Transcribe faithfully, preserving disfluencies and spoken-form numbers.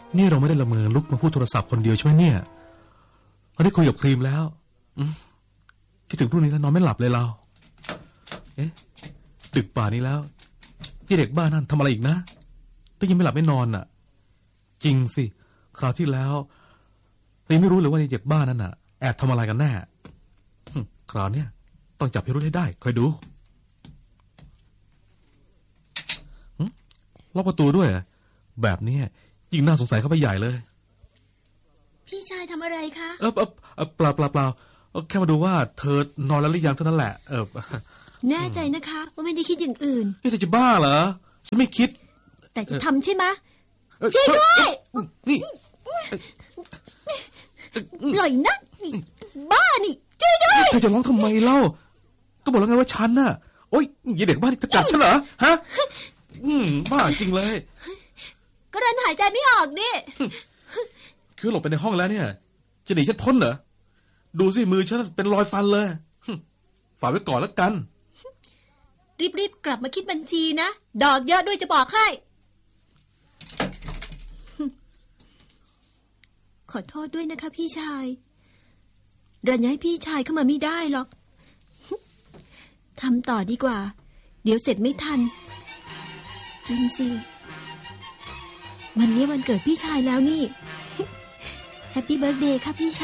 นี่เราไม่ได้ละเมอลุกมาพูดโทรศัพท์คนเดียวใช่ไหมเนี่ยเราได้คุยกับครีมแล้วคิดถึงพรุ่งนี้แล้วนอนไม่หลับเลยเราเอ๊ะดึกป่านนี้แล้วยี่เด็กบ้านนั่นทำอะไรอีกนะแต่ยังไม่หลับไม่นอนน่ะจริงสิคราวที่แล้วเราไม่รู้เลยว่าเด็กบ้านนั่นน่ะแอบทำอะไรกันแน่คราวเนี้ยต้องจับพิรุธให้ได้คอยดูล็อกประตูด้วยแบบนี้ยิ่งน่าสงสัยเข้าไปใหญ่เลยพี่ชายทำอะไรคะเออเออเปล่าเปล่าเปล่าแค่มาดูว่าเธอนอนแล้วหรือยังเท่านั้นแหละเออแน่ใจนะคะว่าไม่ได้คิดอย่างอื่นนี่เธอจะบ้าเหรอฉันไม่คิดแต่จะทำใช่ไหมช่วยด้วยนี่ปล่อยนะบ้านี่ช่วยด้วยเธอจะร้องทำไมเล่าก็บอกแล้วไงว่าฉันน่ะโอ๊ยยีเด็กบ้านนี่จะกัดฉันเหรอฮะอืมบ้าจริงเลยก็รันหายใจไม่ออกนี่คือหลบไปในห้องแล้วเนี่ยจะหนีฉันพ้นเหรอดูสิมือฉันเป็นรอยฟันเลยฝากไว้ก่อนแล้วกันรีบๆกลับมาคิดบัญชีนะดอกเยอะด้วยจะบอกให้ขอโทษด้วยนะคะพี่ชายรันย้ายพี่ชายเข้ามาไม่ได้หรอกทำต่อดีกว่าเดี๋ยวเสร็จไม่ทันจริงสิวันนี้วันเกิดพี่ชายแล้วนี่แฮปปี้เบิร์ธเดย์ค่ะพี่ชาย